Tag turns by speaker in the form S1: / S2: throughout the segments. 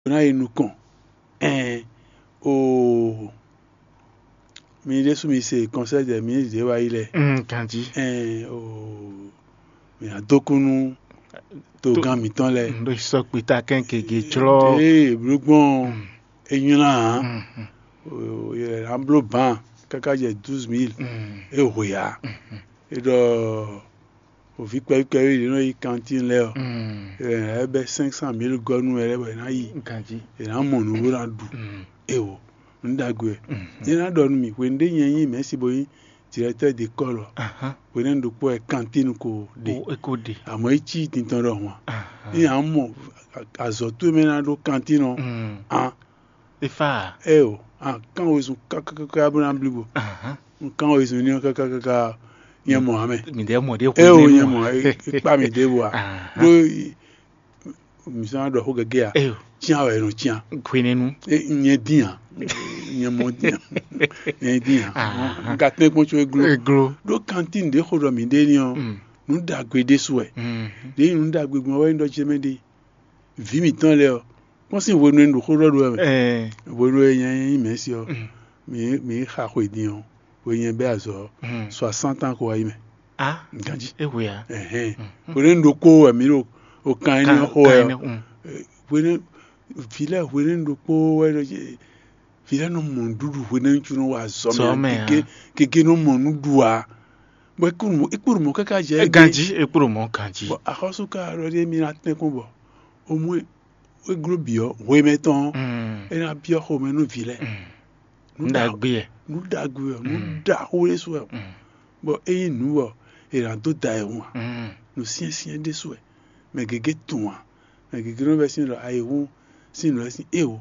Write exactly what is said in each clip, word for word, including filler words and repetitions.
S1: na inu kan eh o mi de su mi se conseil de mi de wa ile
S2: mm kanji
S1: eh o mi adokunu to gan mi tan le
S2: ndo so pe ta ken kege tro
S1: eh brugbon eyun la
S2: mm
S1: o ye amblo ban kaka je douze mille
S2: mm
S1: e hoya e do o fi pe pe ri no yi cantine le o
S2: mm
S1: eh be cinq cent mille gonu ere we na yi
S2: kanji
S1: e na mo nu wo na du
S2: mm
S1: e o ndagwe
S2: mm
S1: ni na do mi we nde yen yin merci boy directeur d'école
S2: aha
S1: we nen do po e cantine ko de
S2: o ekode
S1: àmọ́ ichi tintan ro won
S2: aha
S1: ni an mo azoto me na do cantine o
S2: mm
S1: an
S2: ifa
S1: e o an kan o sun kakaka abuna blibo
S2: aha
S1: kan o sun ni kakaka yen Mohammed
S2: mi de mo de ko
S1: e o
S2: ni
S1: yen mo pa mi de wa
S2: aha
S1: do mi san do ho gege a
S2: e
S1: tian o erun tian
S2: kwinenu
S1: yen dian yen mo dian yen dian
S2: Ah.
S1: ga te pon cho eglo
S2: egro
S1: do cantine de khodo mi de ni o
S2: mm
S1: nu dagbe de so e
S2: mm
S1: de nu dagbe gbon wa ndo je me de vi mi tan le o won si wo nu ndo khodo do e
S2: eh
S1: wo ro yen yin me si o
S2: mm
S1: mi mi kha ko idin o wo yen be azo
S2: mm
S1: soixante ans ko wa ime
S2: ah
S1: nganji
S2: e we ya
S1: eh eh wo ne ndo ko e mi ro o kan ni ho e
S2: kan mm
S1: wo ne file wo ne ndo ko we ro je file no mo dudu wo ne chu no wa zo
S2: So me
S1: mi
S2: a.
S1: ke ke ke no mo nu duwa bo ikuru mo ikuru mo kaka je
S2: e ganji e puro mo kanji
S1: bo akosu ka ro de mi na ten ko bo o mu e gro bio we meton
S2: mm
S1: e na bio ho me no file nu
S2: nda
S1: da
S2: gbe e
S1: nu da gwe nu
S2: Mm.
S1: da ho le so
S2: mm
S1: bo e nu wo e ran to da e won
S2: mm
S1: no sien sien de so me gege tun wa me gege no be sin lo ai won sin lo sin e o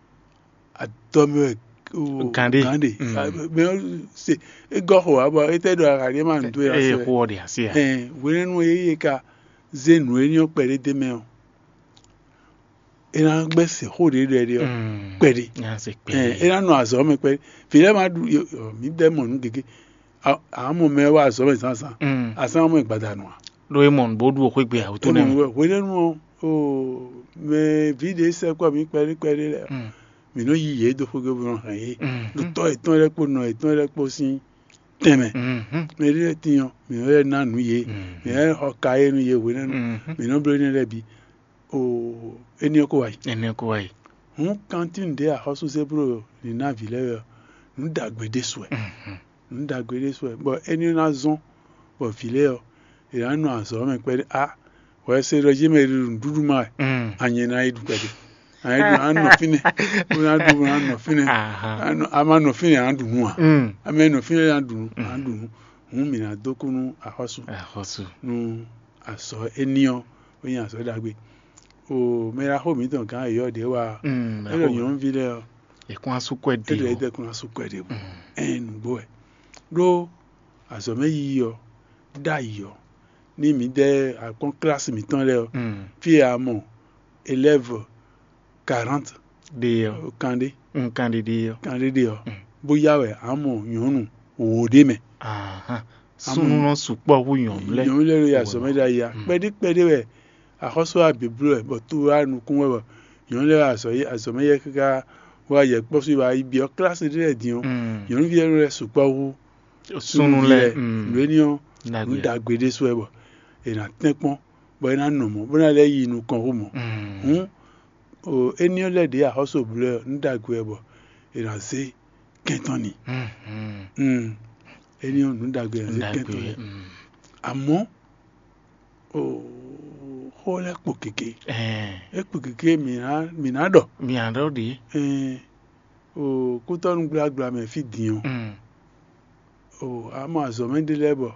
S1: adomo o
S2: Gande.
S1: gande
S2: Mm.
S1: me se e go ho abo e te do ara re ma ndu ya
S2: e
S1: se
S2: ko de asia
S1: eh we nu e ye ka zenu e ni o pere de me o e na gbe se ho de de de o
S2: mm
S1: pere
S2: ya se
S1: eh e
S2: pe
S1: na no azo me pere fi le ma du yo- yo, mi de mo nu gege a mo me wa azo me san san
S2: mm
S1: asan mo igbadanu a
S2: lo e mon bodu o ko gbe a o to
S1: tó
S2: ne
S1: ní wọ́n wọ́n nínú o mẹ fídíò sẹ́kọ̀ mi pẹ́rí pẹ́rí rẹ̀
S2: mm
S1: mi ló yí yé dókògé wọn hàn yé
S2: mm
S1: ló tọ́ ìtàn rẹ̀ pò nà ìtàn rẹ̀ pò sí tẹ̀mẹ̀
S2: mm
S1: mi rí rẹ̀ tiyan mi rẹ̀ nànú yé mi rẹ̀ ọ̀ka yé nu yé wọ́n nínú
S2: mm
S1: mi ló bẹ̀rẹ̀ ní rẹ̀ bi o ẹni ọkọ̀ wáyé
S2: ene ko wai
S1: ń kàntín dé àkọ́sọ́ sẹ́bùrọ̀ ní nàvi lẹ́yọ̀ ń dàgbédé sùn ẹ̀
S2: mm
S1: ń dàgbédé sùn ẹ̀ bọ̀ ẹni náà zọ́n bọ̀ fìlẹ̀ ọ̀ ìlànà àzọ́ mi pẹ́rí a wọ́n ṣe lọ yé mi rí dúdú máa
S2: mm
S1: anyina idu kwede aidu anno fine una du anno fine
S2: aha
S1: anno amano fine andu nua
S2: mm
S1: ameno fine andu andu hun mi na dokunu ahosu
S2: a hosu
S1: nu aso eniyan oyin aso dagbe o mera ho mi ton kan yo de wa
S2: mm
S1: e lo yon vile o
S2: e ko asu ko
S1: e
S2: de
S1: de
S2: o
S1: de kun aso kwede bu
S2: mm
S1: en gbo e do aso me yi yo da yo ni mi de akon class mi ton le o
S2: mm
S1: fi amo élève quarante
S2: de o
S1: kande
S2: nkan de de o
S1: kande de o
S2: Mm.
S1: bóyá wẹ àmọ́ yòónù òwòdé mẹ
S2: aha sunu no su po wu yon le
S1: yòónù lẹnu yà sọmẹdà yà
S2: Mm.
S1: pẹdípẹdí wẹ àkọsọ àbẹbúrò ẹ bọ tó wà nùkún wẹ bọ yòónù lẹnu àsọyé àsọmẹyẹ kíkà wà yẹ kpọsọ ìwà ibi ọ kílásì rẹ dìọn
S2: mm
S1: yòónù fi ẹnu rẹ sùpọ wù
S2: sunu le mm
S1: lóníọ
S2: na
S1: ń
S2: gbe
S1: dàgbédé sọ ẹ bọ ìnà tẹpọn bọ ìnà nọmọ bọnà lẹ yìí inú kan ó mọ
S2: mm
S1: ń o eniyan lẹdí àkọsọ òbúrò ń dàgbé ẹ bọ ìnà sí kẹtàn ni.
S2: mm
S1: Mm. ẹni ọ̀nà dàgbé ẹ̀ sí
S2: nda
S1: kẹ́tọ̀
S2: gbe
S1: yẹn
S2: mm
S1: àmọ́ ó lẹ́pọ̀ kéke
S2: eh
S1: ẹ̀pọ̀ kéke mìíràn dọ̀
S2: mi ando de
S1: kútọ́nù gbàgbà mẹ́ fi dìyàn
S2: mm
S1: àmọ́ àzọ̀mẹ́dẹ́lẹ́bọ̀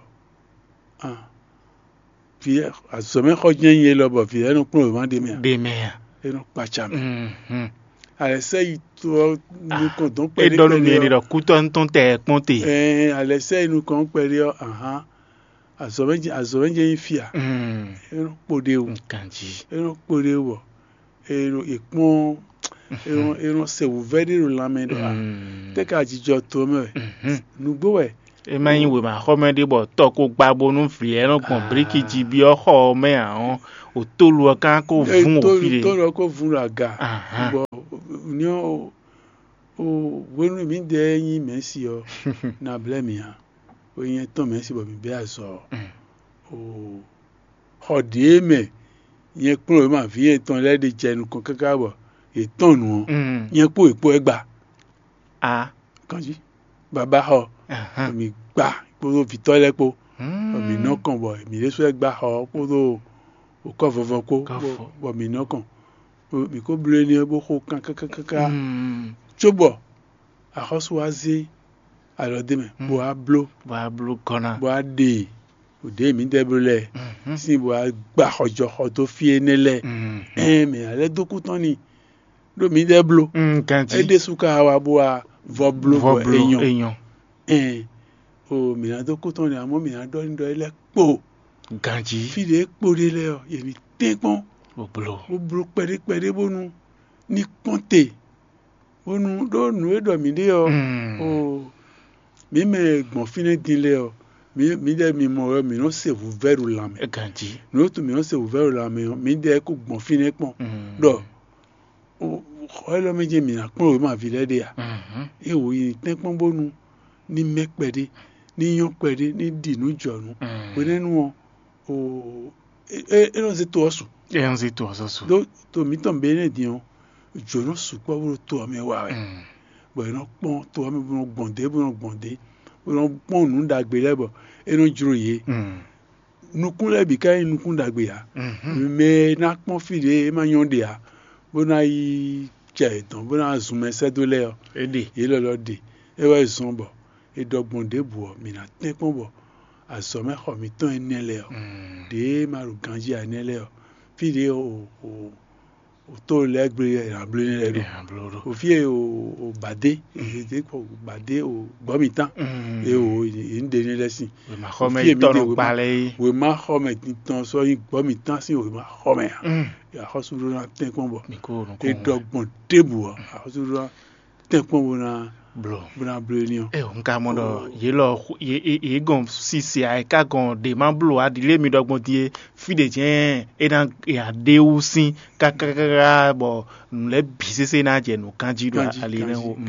S1: fi àzọ̀mẹ́kọ̀jẹ́ yẹn lọ́bọ̀ fi ẹnu kúrò má dé mìíràn
S2: de me ya
S1: ẹnu pàṣà mi
S2: mm mm
S1: àlẹ́sẹ̀ yìí tó inú kan tó ń
S2: e
S1: pẹ̀lẹ́
S2: donu mi ni do ku to nton te pon te
S1: àlẹ́sẹ̀ inú kan ń pẹ̀lẹ́ ọ̀ àzọ̀mẹ́jẹ́ yìí fìyà
S2: mm
S1: ẹnu pòde o.
S2: kanji
S1: Eran kpore wɔ ero ekpɔn eran eran sewu vɛ de ro lamɛ do a
S2: mm
S1: te ka dzidzɔ to mɛ
S2: mhm
S1: nugbo wɛ
S2: e ma yin we ma ho me de bo to ko gba bonu fi e no kon briki ji bi o ho me an o to lu kan ko fun o fi
S1: to lo ko fun la ga
S2: aha
S1: bo ni o o wenu mi de yin me si o na ble mi ha o yin ton me si bo mi be aso o ho de me yen pro ma fi yen ton le de jenu kan kaka bo e ton nu yen po epo egba
S2: a
S1: kanji baba ho
S2: aha
S1: mi gba po fi to le po mi no kan bo mi le so egba ho po do o ko fofo ko bo mi no kan mi ko ble ni bo ko kan kan kan chobo a hosu azi alo de me bo a blo
S2: ba blu kona
S1: bo a de o de mi de brule si bo a gba hojo ho to fi enele eh me ale doku ton ni do mi de blo
S2: mm kan
S1: e
S2: ji
S1: de suka wa bo a vo blo bo eyan
S2: eyan
S1: eh o mi na doku ton ni amo mi na do ndo ele po
S2: kan ji
S1: fi de po de le o ye mi tekpon
S2: o blo
S1: o blo pere pere bonu ni ponte bonu do nu e do mi de o o mi me gbon fine din le o mi mi de mi mo mi no se vu veru la me
S2: kan ji
S1: no to mi no se vu veru la me mi de ko gbon fine pon do o o lo meje mi na pon o ma fi le de ya e wo yin tekpon bonu ni mepede ni yan pede ni dinu jonu we nenu o e e no se to osu
S2: e an si to so so
S1: do to mi ton be ne din o jonu su po wo to mi wa we bo no pon to mi bo gbonde bo no gbonde bo no pon nu dagbe lebo e no juro ye nukun le bi kai nukun dagbe ya me na pon fi de e ma yan de ya bo na yi je ton bo na sun me se do le o
S2: e de
S1: ye lo lo de e wa sun bo e dogbon de bu o mi na ten pon bo aso me ho mi ton enele o de maru ganji anele o fi de o o o to le gbe ra ble ni le do
S2: e blo
S1: o fi o o bade e de ko bade o gbo mi tan e o e nde ni lesin
S2: we ma ho me to no pa le
S1: we ma ho me tan so yin gbo mi tan si o ma ho me ya ho su ro na ten pon bo
S2: mi ko no
S1: e dogbon debu o a ho su ro ten pon bo na
S2: blo
S1: bra ble ni o
S2: e o nka mo do ye lo ye e gon si si ai ka gon de ma blo a di le mi dogbon die fi de jen e na e ade u sin ka ka ka bo le bi se se na je nu kan ji do ali ne ho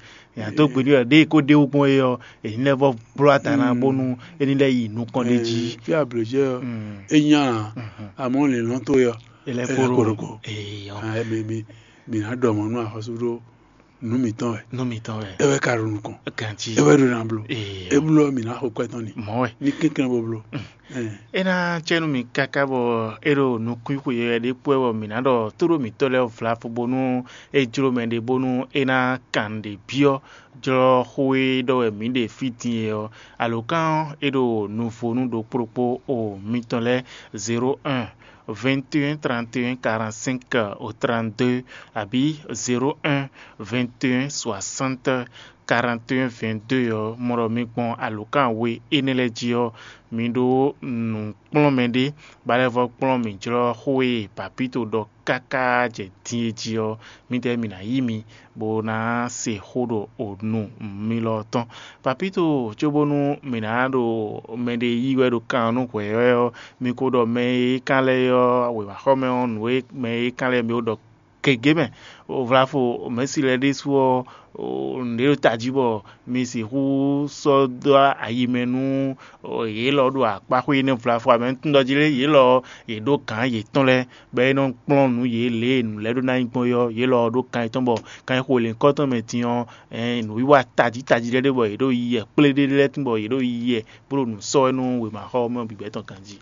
S2: ya to gbe ni de ko de ogun e o e ni le vo bro atana bonu e ni le yi nu kan de ji
S1: fi abroje o e yan amo le lon to yo
S2: ele
S1: koro
S2: koro e yo
S1: a mi mi mi na do mo nu a ho su ro nu mi tan e
S2: no mi tan e
S1: e we karunu kan
S2: kan ji
S1: e we do na blo
S2: e
S1: e blo mi na ho kweton ni
S2: mo e
S1: ni kinkin bo blo eh
S2: ena chenu mi kaka bo ero no kuiku ye de puewo mi na do turo mi tole o fla fo bonu e juro me de bonu ena kande bio jro hoe do e mi de fiti e alokan ero no fo nu do propo o mi tole zéro un vingt et un trente et un quarante-cinq au trente-deux abi zéro un vingt et un soixante quarante et un vingt-deux yo moro mi gbon alokan we enele jio mi do nu kplon me de bare vo kplon mi jro hoe papito do kaka je tie jio mi de mi na yimi bo na se hodo o nu mi lo ton papito chobonu mi na do me de yiwe do kanu kwe yo mi ko do me kale yo we ba home on we me kale mi o do kegeme o vrafo me si le diswo o ndero tajibo mi si hu so do ayimenu o ye lo do apa hu ne vrafo ame ndo jile ye lo ye do kan ye ton le be no plon nu ye le nu le do na gbon yo ye lo do kan ton bo kan ko le nkan ton me tiyan eh nu wiwa taji taji le de bo ye do yi e ple de le tun bo ye do yi e bro nu so nu we ma ho mo bi be ton kanji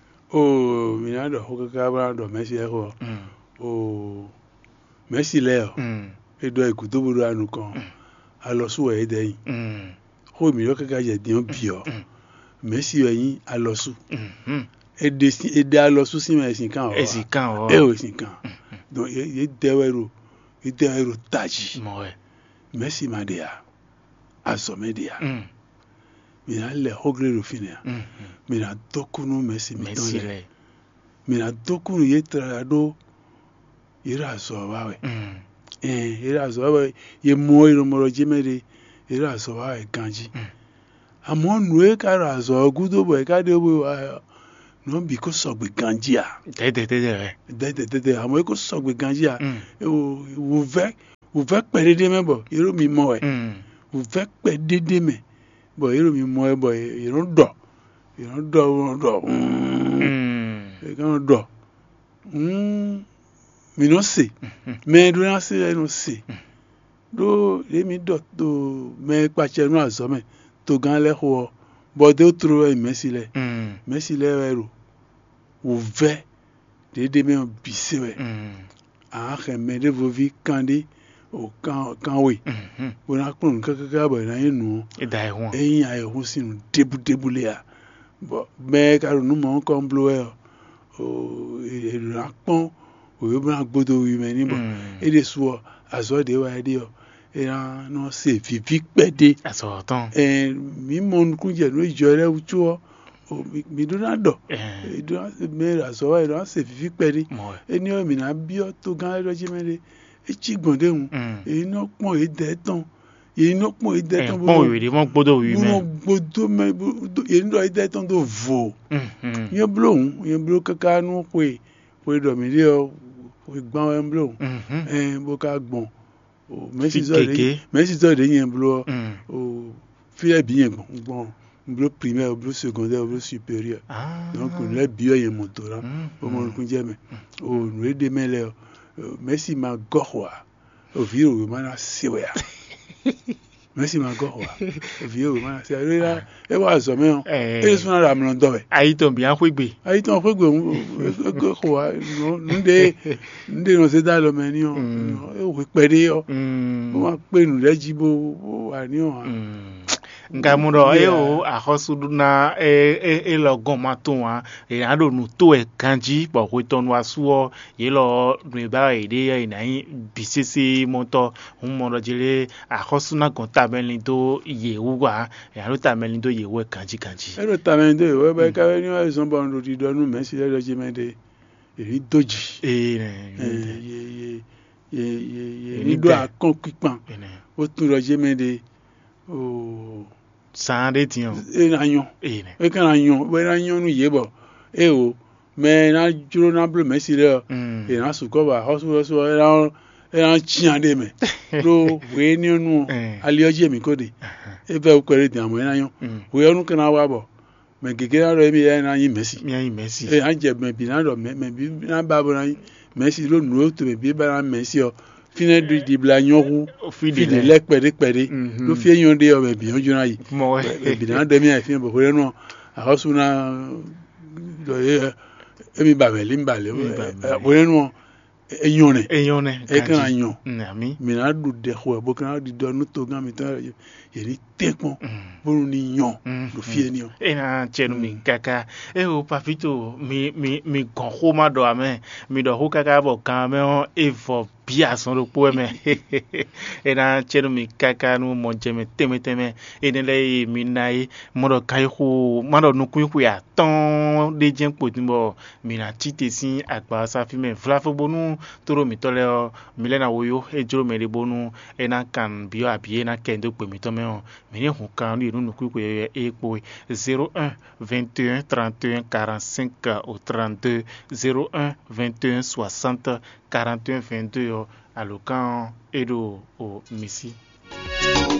S1: o mi na do ho kaka bra do me si e ko o Messi le o e do e ku to buru anu kan a lo su e de yin ho mi yo kaka je din bi o Messi o yin a lo su e de si e de a lo su si me sin kan o
S2: e si kan o
S1: e o sin kan donc e de wero e de wero taji
S2: mo e
S1: Messi ma de ya a so me de ya mi na le ho gre ro fine mi na dokunu Messi mi ton le mi na dokunu ye tra do ira so ba we eh ira so ba ye mo iro mo jimere ira so ba e kanji àmọ́ nù é kára àzọ̀ gúdó bọ̀ ẹ̀ka dé wo nù bí kò sọ̀gbẹ̀ ganjí à
S2: tẹ́tẹ́tẹ́tẹ́ rẹ̀
S1: dẹ́dẹ́dẹ́dẹ́ àmọ́ kò sọ̀gbẹ̀ ganjí à wò fẹ́ wò fẹ́ pẹ́ dédé mẹ́ bọ̀ irú mi mọ̀ ẹ̀ wò fẹ́ pẹ́ dédé mẹ́ bọ̀ irú mi mọ̀ ẹ̀ bọ̀ irun dọ̀ irun dọ̀ irun dọ̀ irun dọ̀ mi n'o se mɛ do na se ɛnu se do emi dɔ to mɛ kpatsɛ nu azɔ mɛ to gan lɛ xɔ bɔn de tro ɛ mɛsi lɛ mɛsi lɛ wɛ ro wò vɛ dede mɛ bise wɛ a xɛ mɛ de vovi kan de o kan kan we o na kpɔn kakaka bɔ ina ye nu eyin a ye ho si nu debu debu le ya bɔn mɛ karo nu mɔ nkɔn blo wɛ o elu na kpɔn oyo bena gbodo wi mɛ níbɔ ede soɔ azɔ de wa de yɔ ena no se vivi kpɛ de
S2: azɔtɔn
S1: ɛɛ mi mɔ nukunjɛ no jɔ yɛrɛ wutsuɔ o mi do na dɔ do na mɛ azɔ wa yɛ do na se vivi kpɛ de eni yɔ mina biɔ to gan yɛ dɔ dzi mɛ de etsi gbɔn de ŋu eyi nɔ kpɔn eyi dɛ tɔn eyi nɔ kpɔn eyi dɛ tɔn
S2: kpɔn oyo de mɔ gbodo wi mɛ
S1: gbodo mɛ eyi nɔ eyi dɛ tɔn do vo yɛ blo ŋu yɛ blo kaka nu koe koe dɔ mi de yɔ o gbọ́n ẹ̀ ń blo ẹ̀ bó ká gbọ́n o mẹ́sì zọ́ de yẹn blo o fílẹ̀ bí yẹn gbọ́n gbọ́n blo primaire o blo secondaire o blo supérieur donc o lẹ́ bí yẹn mọ̀tò la o mọ̀ nǹkan jẹ́ mẹ́ o nù é de mẹ́ lẹ́ o mẹ́sì máa gọ́ wa o fi yóò wò má na se wẹ̀ ya mẹ́sì máa gọ́ wa o fi yóò wò má na se wẹ̀ ya ẹ wà zọ mẹ́ o ẹ yẹ sọ́nà rà mìíràn dọ̀ wẹ̀.
S2: ayitọ̀ bí a kó gbé.
S1: ayitọ̀ kó gbé gọ́ wa nùdé nùdé nà ṣe dá lọ mẹ́ ní ọ ẹ wò pẹ́ dé ọ wọ́n máa pè nù lẹ́jì bó wà ní ọ.
S2: nga mu dɔ eye o axɔsu na e e lɔ gɔn ma to wa eya do nu to e kanji bɔn ko tɔnu asuɔ ye lɔ nuba yi de yina yi bisese mɔtɔ ŋun mɔ dɔ dzele axɔsu na gɔn tamɛli do yewu wa eya do tamɛli do yewu kanji kanji.
S1: e do tamɛli do yewu bɛ kawe ni wa zɔn bɔn do di dɔ nu mɛsi lɛ dɔ dzi mɛ de èyí dojì
S2: ee
S1: ye ye ye ye ye ni do akɔn kpikpan o tún dɔ dzi mɛ de o.
S2: san de tiɲɛ o.
S1: e na ɲɔ e kana ɲɔ e na ɲɔ nu ye bɔ e o mɛ na duro na bolo mɛ si de yɔ e na sukɔ ba hɔsu hɔsu e na e na tiɲɛ de mɛ do o ye ni nu aliyɔji mi ko de e bɛ o kɔrɔ de amɔ e na ɲɔ o ye nu kana wa bɔ mɛ gege na dɔ e mi yɛ na yi mɛsi e na jɛ mɛ bi na dɔ mɛ mɛ bi na ba bɔ na mɛsi do nu o to mɛ bi ba na mɛsi yɔ fine du di bila ɲɔku fide lɛ kpɛde kpɛde do fie ɲɔ de yɔ mɛ bi ɲɔ jona yi mɛ bi na dɛmɛ ayi fiɲɛ bɔ ko yɛ nɔ a ka suna dɔ ye e mi ba mɛ li ba le o yɛ nɔ e ɲɔnɛ
S2: e ɲɔnɛ
S1: e kana ɲɔ mɛ na du dɛ xɔ bɔ kana di dɔ nu to gan mi tɔ yɛrɛ tɛ kpɔn bolo ni ɲɔ do fie ni yɔ.
S2: e na cɛnu mi kaka e o papito mi mi mi gɔn ko ma dɔ amɛ mi dɔ ko kaka bɔ kan mɛ e fɔ bi asɔn do kpɔ mɛ e na cɛnu mi kaka nu mɔ jɛmɛ tɛmɛtɛmɛ e ne lɛ ye mi na ye mɔ dɔ ka ye ko mɔ dɔ nukun ko ya tɔn de jɛn kpoti bɔ mi na ti te si agba safi mɛ filafo bonu toro mi tɔ lɛ mi lɛ na woyo e joro mɛ de bonu e na kan bi abi e na kɛ do kpɛ mi tɔ mɛ ɔ mi ne kun kan nu yɛrɛ nukun ko yɛ e kpɔ zéro un vingt et un trente et un quarante-cinq au trente-deux zéro un vingt et un soixante quarante et un vingt-deux alo kan edo o misi.